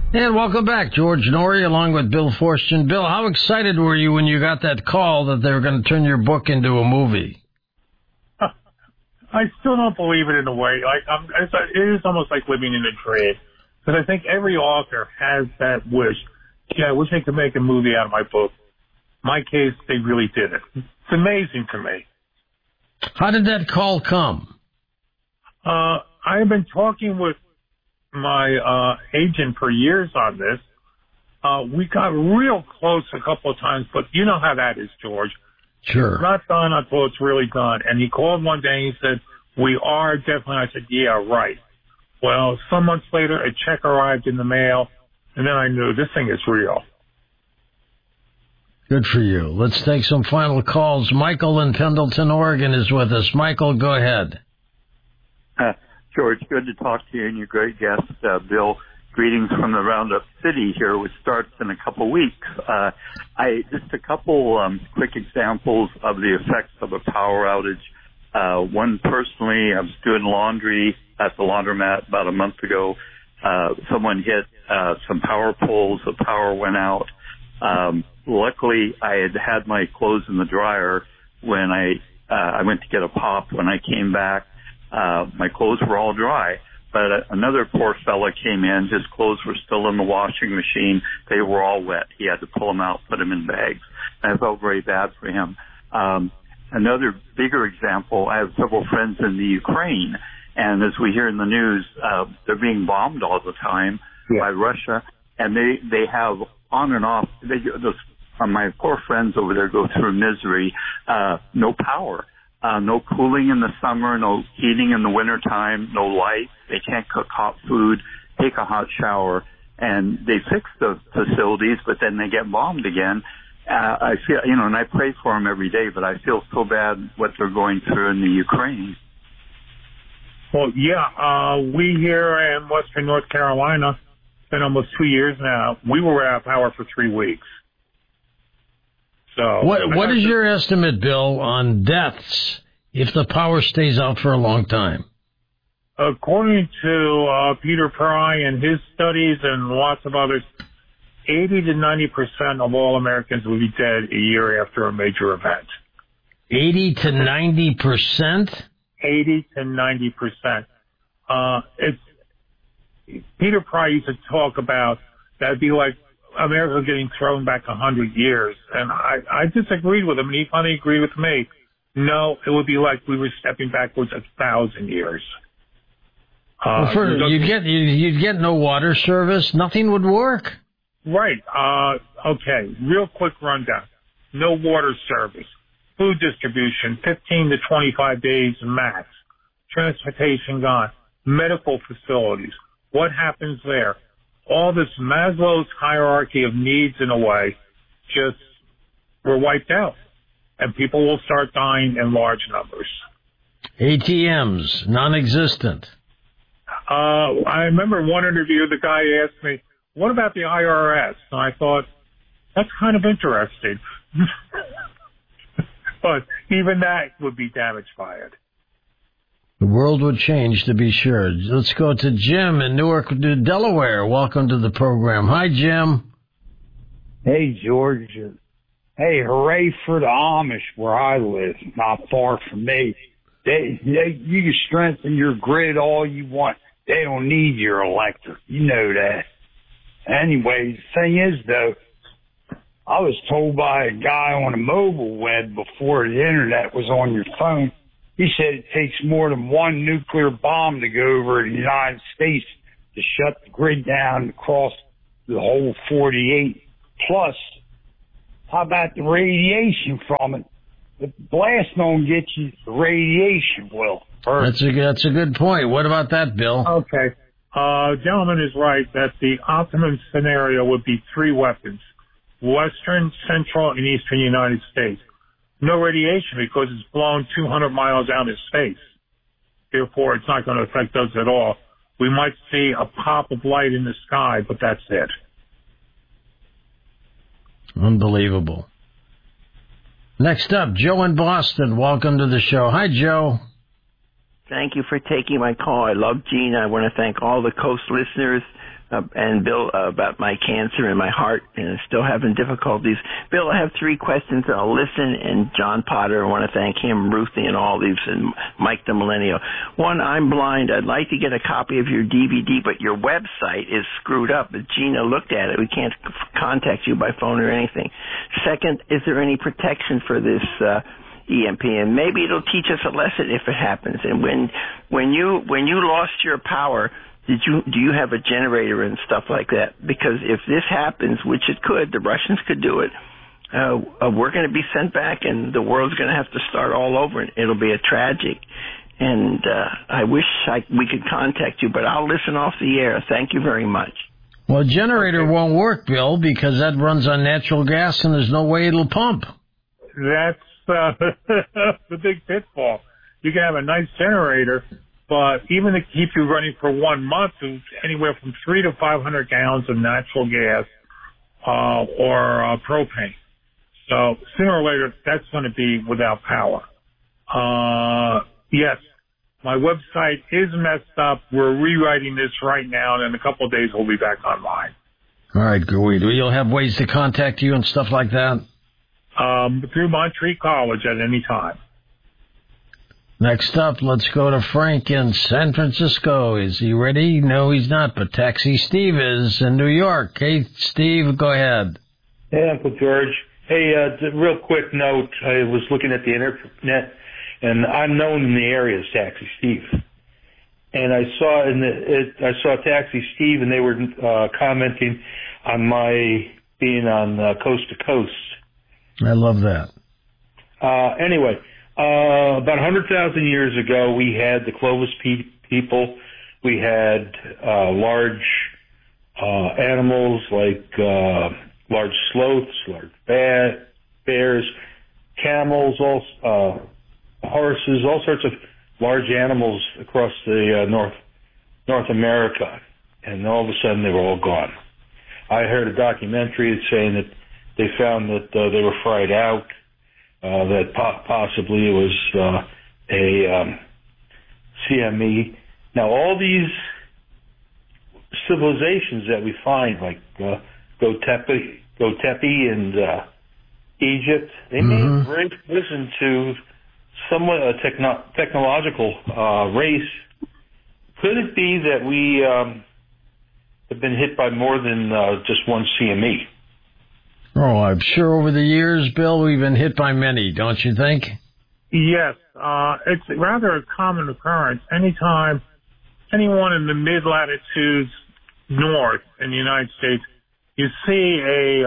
And welcome back, George Norrie, along with Bill Forstchen. Bill, how excited were you when you got that call that they were going to turn your book into a movie? I still don't believe it in a way. It is almost like living in a dream. Because I think every author has that wish. Yeah, I wish I could make a movie out of my book. In my case, they really did it. It's amazing to me. How did that call come? I have been talking with my agent for years on this. We got real close a couple of times, but you know how that is, George. Sure. It's not done until it's really done. And he called one day and he said, we are definitely. I said, yeah, right. Well, some months later, a check arrived in the mail, and then I knew this thing is real. Good for you. Let's take some final calls. Michael in Pendleton, Oregon is with us. Michael, go ahead. George, good to talk to you and your great guest, Bill. Greetings from the Roundup City here, which starts in a couple weeks. Just a couple quick examples of the effects of a power outage. One personally, I was doing laundry at the laundromat about a month ago. Someone hit some power poles. The power went out. Luckily, I had my clothes in the dryer when I went to get a pop. When I came back, my clothes were all dry. But another poor fella came in. His clothes were still in the washing machine. They were all wet. He had to pull them out, put them in bags. And I felt very bad for him. Another bigger example, I have several friends in the Ukraine. And as we hear in the news, they're being bombed all the time by Russia. And they have on and off. My poor friends over there go through misery. No power. No cooling in the summer, no heating in the wintertime, no light. They can't cook hot food, take a hot shower, and they fix the facilities, but then they get bombed again. I feel, and I pray for them every day, but I feel so bad what they're going through in the Ukraine. Well, yeah, we here in Western North Carolina, it's been almost 2 years now. We were out of power for 3 weeks. So, what is your estimate, Bill, on deaths if the power stays out for a long time? According to Peter Pry and his studies and lots of others, 80 to 90% of all Americans will be dead a year after a major event. 80 to 90%? 80 to 90%. Peter Pry used to talk about that'd be like America getting thrown back 100 years. And I disagreed with him, and he finally agreed with me. No, it would be like we were stepping backwards 1,000 years. You'd get no water service. Nothing would work. Right. Okay. Real quick rundown. No water service. Food distribution, 15 to 25 days max. Transportation gone. Medical facilities. What happens there? All this Maslow's hierarchy of needs, in a way, just were wiped out. And people will start dying in large numbers. ATMs, non-existent. I remember one interview, the guy asked me, what about the IRS? And I thought, that's kind of interesting. But even that would be damaged by it. The world would change, to be sure. Let's go to Jim in Newark, Delaware. Welcome to the program. Hi, Jim. Hey, George. Hey, hooray for the Amish where I live, not far from me. You can strengthen your grid all you want. They don't need your electric. You know that. Anyway, the thing is, though, I was told by a guy on the mobile web before the internet was on your phone. He said it takes more than one nuclear bomb to go over the United States to shut the grid down across the whole 48. Plus, how about the radiation from it? The blast don't get you, the radiation will. That's a good point. What about that, Bill? Okay. Gentleman is right that the optimum scenario would be 3 weapons. Western, Central, and Eastern United States. No radiation because it's blown 200 miles out in space. Therefore, it's not going to affect us at all. We might see a pop of light in the sky, but that's it. Unbelievable. Next up, Joe in Boston. Welcome to the show. Hi, Joe. Thank you for taking my call. I love Gene. I want to thank all the Coast listeners and Bill, about my cancer and my heart, and still having difficulties. Bill, I have 3 questions. I'll listen, and John Potter, I want to thank him, Ruthie, and all these, and Mike the Millennial. One, I'm blind. I'd like to get a copy of your DVD, but your website is screwed up. Gina looked at it. We can't contact you by phone or anything. Second, is there any protection for this EMP? And maybe it'll teach us a lesson if it happens. And when you lost your power, do you have a generator and stuff like that? Because if this happens, which it could, the Russians could do it, we're going to be sent back, and the world's going to have to start all over, and it'll be a tragic. And I wish we could contact you, but I'll listen off the air. Thank you very much. Well, a generator won't work, Bill, because that runs on natural gas, and there's no way it'll pump. That's the big pitfall. You can have a nice generator, but even to keep you running for 1 month, it's anywhere from 300 to 500 gallons of natural gas or propane. So sooner or later, that's going to be without power. Yes, my website is messed up. We're rewriting this right now, and in a couple of days, we'll be back online. All right, good. You'll have ways to contact you and stuff like that? Through Montreat College at any time. Next up, let's go to Frank in San Francisco. Is he ready? No, he's not, but Taxi Steve is in New York. Hey, Steve, go ahead. Hey, Uncle George. Hey, real quick note. I was looking at the internet, and I'm known in the area as Taxi Steve. And I saw Taxi Steve, and they were commenting on my being on Coast to Coast. I love that. Anyway. About 100,000 years ago, we had the Clovis people. We had large animals like large sloths, large bears, camels, horses, all sorts of large animals across the North America. And all of a sudden, they were all gone. I heard a documentary saying that they found that they were fried out. That possibly it was a CME. Now, all these civilizations that we find, like Götepi and Egypt, they may have risen to somewhat a technological race. Could it be that we have been hit by more than just one CME? Oh, I'm sure over the years, Bill, we've been hit by many, don't you think? Yes. It's rather a common occurrence. Anytime anyone in the mid-latitudes north in the United States, you see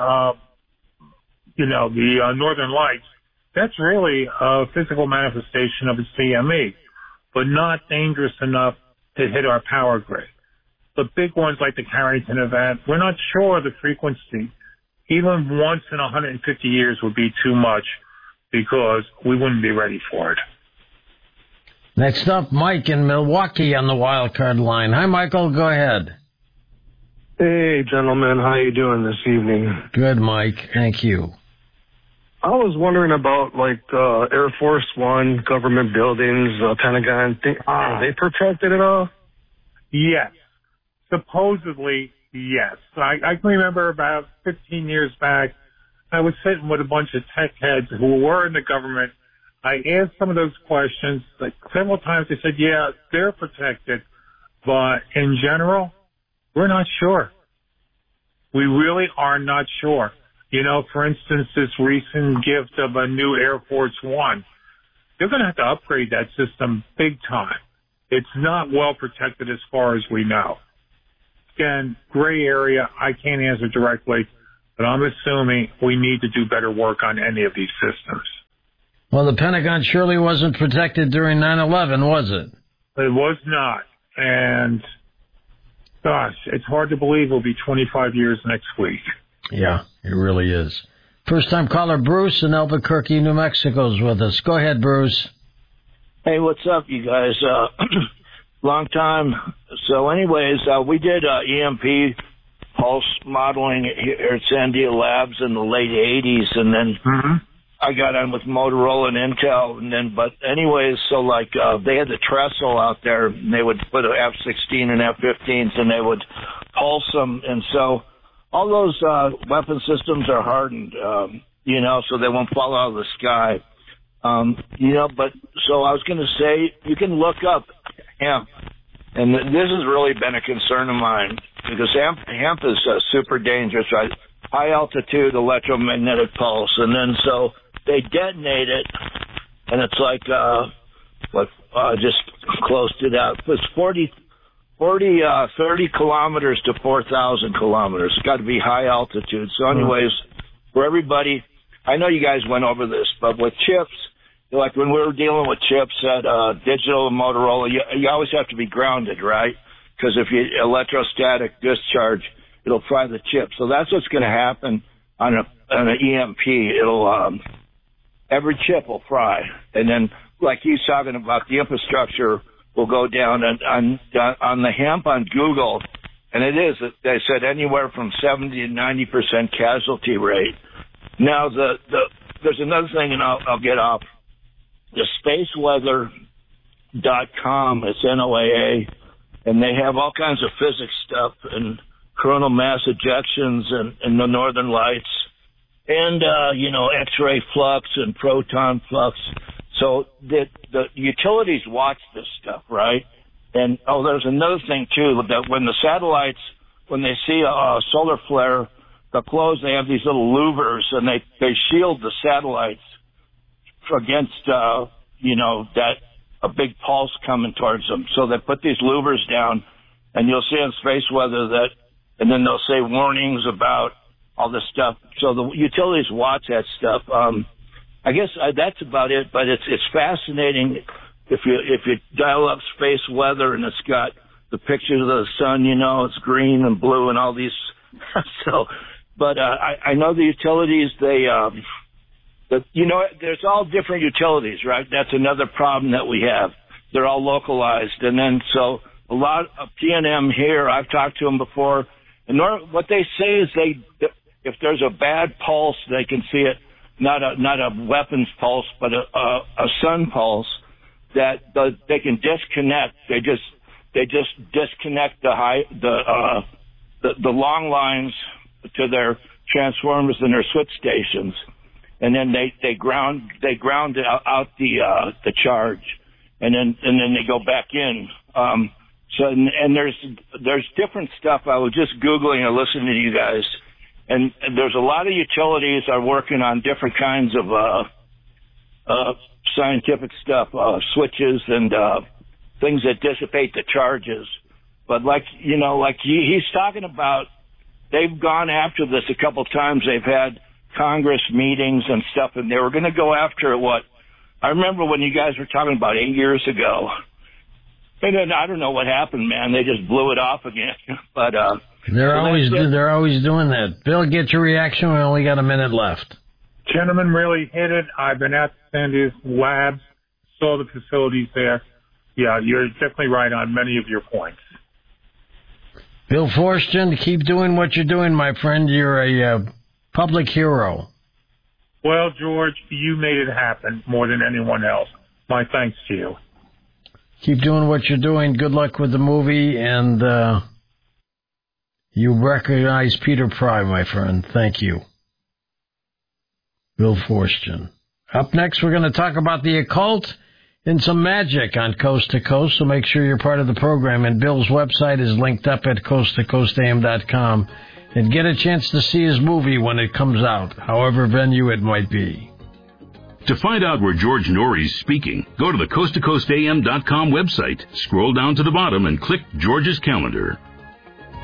the Northern Lights, that's really a physical manifestation of a CME, but not dangerous enough to hit our power grid. The big ones like the Carrington event, we're not sure of the frequency. Even once in 150 years would be too much because we wouldn't be ready for it. Next up, Mike in Milwaukee on the wild card line. Hi, Michael. Go ahead. Hey, gentlemen. How you doing this evening? Good, Mike. Thank you. I was wondering about, Air Force One, government buildings, Pentagon. Are they protected at all? Yes. Supposedly, yes. I can remember about 15 years back, I was sitting with a bunch of tech heads who were in the government. I asked some of those questions. Several times they said, yeah, they're protected. But in general, we're not sure. We really are not sure. For instance, this recent gift of a new Air Force One, they're going to have to upgrade that system big time. It's not well protected as far as we know. Again, gray area, I can't answer directly, but I'm assuming we need to do better work on any of these systems. Well, the Pentagon surely wasn't protected during 9/11, was it? It was not. And, gosh, it's hard to believe it'll be 25 years next week. Yeah, it really is. First-time caller Bruce in Albuquerque, New Mexico is with us. Go ahead, Bruce. Hey, what's up, you guys? Long time. So anyways, we did EMP pulse modeling here at Sandia Labs in the late 80s, and then I got on with Motorola and Intel, but anyways, so they had the trestle out there, and they would put F-16 and F-15s, and they would pulse them, and so all those weapon systems are hardened, so they won't fall out of the sky. But so I was going to say, you can look up hemp, and this has really been a concern of mine because hemp is super dangerous, right? High altitude electromagnetic pulse, and then so they detonate it, and it's like just close to that. It's 30 kilometers to 4,000 kilometers. It's got to be high altitude. So anyways, for everybody, I know you guys went over this, but with chips, like when we were dealing with chips at Digital and Motorola, you always have to be grounded, right? Because if you electrostatic discharge, it'll fry the chip. So that's what's going to happen on an EMP. It'll every chip will fry, and then like he's talking about, the infrastructure will go down. And on the hemp on Google, and it is, they said anywhere from 70 to 90% casualty rate. Now there's another thing, and I'll get off. The spaceweather.com, it's NOAA, and they have all kinds of physics stuff and coronal mass ejections and the northern lights and, X-ray flux and proton flux. So the utilities watch this stuff, right? And, there's another thing, too, that when the satellites, when they see a solar flare, they'll close, they have these little louvers, and they shield the satellites against, that a big pulse coming towards them. So they put these louvers down, and you'll see on space weather that, and then they'll say warnings about all this stuff. So the utilities watch that stuff. I guess that's about it, but it's fascinating if you dial up space weather and it's got the pictures of the sun, it's green and blue and all these. So, but I know the utilities, there's all different utilities, right? That's another problem that we have. They're all localized. And then so a lot of PNM here, I've talked to them before, and what they say is if there's a bad pulse, they can see it, not a weapons pulse, but a sun pulse, that they can disconnect. They just disconnect the long lines to their transformers and their switch stations, and then they ground out the charge, and then they go back in. So there's different stuff. I was just Googling and listening to you guys, and there's a lot of utilities are working on different kinds of scientific stuff, switches and things that dissipate the charges. But he's talking about, they've gone after this a couple times. They've had Congress meetings and stuff, and they were going to go after I remember when you guys were talking about 8 years ago. And then I don't know what happened, man. They just blew it off again. But they're always doing that. Bill, get your reaction. We only got a minute left. Gentlemen really hit it. I've been at Sandy's labs, saw the facilities there. Yeah, you're definitely right on many of your points. Bill Forston, keep doing what you're doing, my friend. You're a public hero. Well, George, you made it happen more than anyone else. My thanks to you. Keep doing what you're doing. Good luck with the movie, and you recognize Peter Pry, my friend. Thank you. Bill Forston. Up next, we're going to talk about the occult and some magic on Coast to Coast, so make sure you're part of the program. And Bill's website is linked up at coasttocoastam.com. And get a chance to see his movie when it comes out, however venue it might be. To find out where George Norrie's speaking, go to the coasttocoastam.com website, scroll down to the bottom, and click George's calendar.